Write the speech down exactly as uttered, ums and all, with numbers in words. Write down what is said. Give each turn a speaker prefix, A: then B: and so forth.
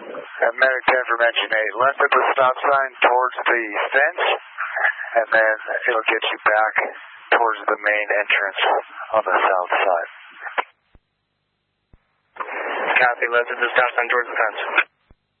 A: And medic ten for mention eight, left at the stop sign towards the fence, and then it'll get you back towards the main entrance on the south side.
B: Copy, left at the stop sign towards the fence.